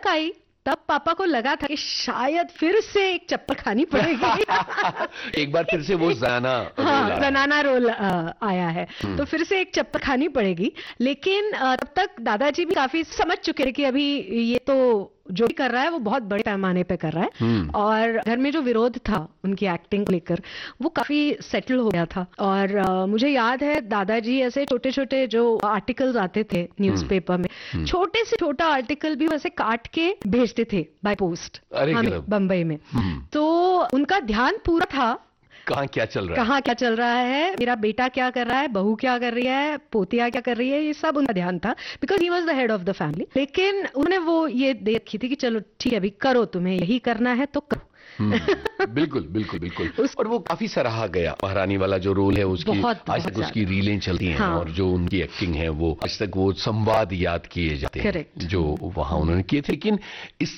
आई तब पापा को लगा था कि शायद फिर से एक चप्पल खानी पड़ेगी। एक बार फिर से वो ज़नाना हाँ, ज़नाना रोल आया है, तो फिर से एक चप्पल खानी पड़ेगी। लेकिन तब तक दादाजी भी काफी समझ चुके थे कि अभी ये तो जो भी कर रहा है वो बहुत बड़े पैमाने पे कर रहा है, और घर में जो विरोध था उनकी एक्टिंग को लेकर वो काफी सेटल हो गया था। और मुझे याद है दादाजी ऐसे छोटे छोटे जो आर्टिकल्स आते थे न्यूज़पेपर में, छोटे से छोटा आर्टिकल भी वैसे काट के भेजते थे बाय पोस्ट हमें बम्बई में। तो उनका ध्यान पूरा था कहाँ क्या चल रहा है, कहाँ क्या चल रहा है, मेरा बेटा क्या कर रहा है, बहू क्या कर रही है, पोतिया क्या कर रही है, ये सब उनका ध्यान था, because he was the head of the family. लेकिन उन्होंने वो ये देखी थी कि चलो ठीक है अभी करो, तुम्हें यही करना है तो करो। बिल्कुल बिल्कुल बिल्कुल। और वो काफी सराहा गया, महारानी वाला जो रोल है उसकी आज तक उसकी रीलें चलती हैं। हाँ। और जो उनकी एक्टिंग है वो आज तक वो संवाद याद किए जाते हैं जो वहां उन्होंने किए थे। लेकिन इस